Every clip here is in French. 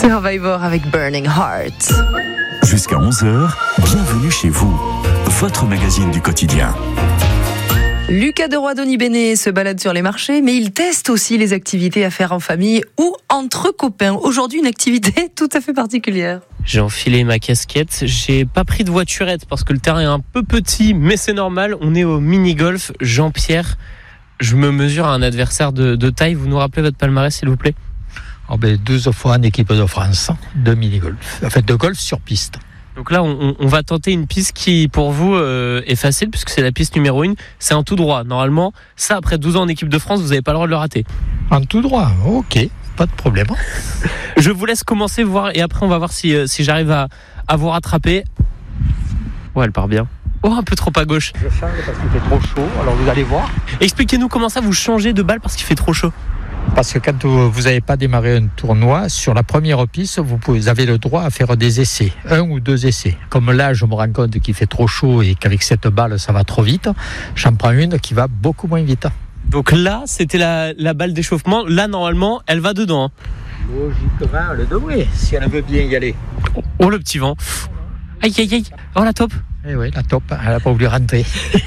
Survivor avec Burning Heart. Jusqu'à 11h, bienvenue chez vous, votre magazine du quotidien. Lucas Deroy-Doni-Béné se balade sur les marchés, mais il teste aussi les activités à faire en famille ou entre copains. Aujourd'hui, une activité tout à fait particulière. J'ai enfilé ma casquette, j'ai pas pris de voiturette parce que le terrain est un peu petit, mais c'est normal, on est au mini-golf. Jean-Pierre, je me mesure à un adversaire de taille, vous nous rappelez votre palmarès s'il vous plaît ? 12 fois en équipe de France de mini-golf, de golf sur piste. Donc là, on va tenter une piste qui, pour vous, est facile, puisque c'est la piste numéro 1. C'est en tout droit. Normalement, ça, après 12 ans en équipe de France, vous n'avez pas le droit de le rater. En tout droit, ok, pas de problème. Je vous laisse commencer, voir, et après, on va voir si j'arrive à vous rattraper. Ouais, elle part bien. Oh, un peu trop à gauche. Je change parce qu'il fait trop chaud, alors vous allez voir. Expliquez-nous comment ça, vous changez de balle parce qu'il fait trop chaud. Parce que quand vous n'avez pas démarré un tournoi, sur la première piste, vous avez le droit à faire des essais, 1 ou 2 essais. Comme là, je me rends compte qu'il fait trop chaud et qu'avec cette balle, ça va trop vite, j'en prends une qui va beaucoup moins vite. Donc là, c'était la balle d'échauffement. Là, normalement, elle va dedans. Logiquement, elle devrait, si elle veut bien y aller. Oh, le petit vent. Aïe, aïe, aïe. Oh, la taupe. Eh oui, la taupe, elle n'a pas voulu rentrer.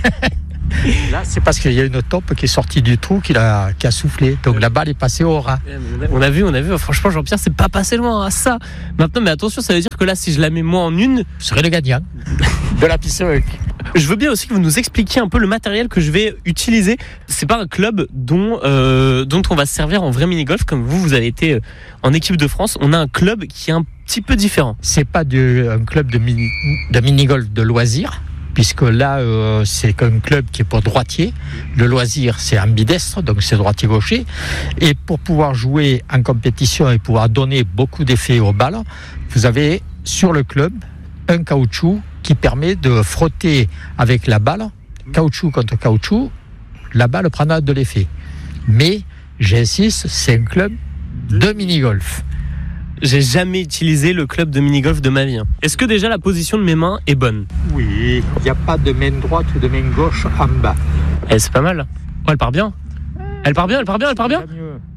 Là, c'est parce qu'il y a une taupe qui est sortie du trou qui a soufflé. Donc la balle est passée au ras. On a vu. Franchement, Jean-Pierre, c'est pas passé loin à ça. Maintenant, mais attention, ça veut dire que là, si je la mais moi en une, je serai le gagnant de la piste. Je veux bien aussi que vous nous expliquiez un peu le matériel que je vais utiliser. C'est pas un club dont on va se servir en vrai mini-golf, comme vous avez été en équipe de France. On a un club qui est un petit peu différent. C'est pas un club de mini-golf de loisirs. Puisque là, c'est un club qui est pour droitier. Le loisir, c'est ambidestre, donc c'est droitier-gaucher. Et pour pouvoir jouer en compétition et pouvoir donner beaucoup d'effets aux balles, vous avez sur le club un caoutchouc qui permet de frotter avec la balle, caoutchouc contre caoutchouc, la balle prendra de l'effet. Mais, j'insiste, c'est un club de mini-golf. J'ai jamais utilisé le club de mini-golf de ma vie. Est-ce que déjà la position de mes mains est bonne ? Oui, il n'y a pas de main droite ou de main gauche en bas. C'est pas mal. Oh, elle part bien. Elle part bien.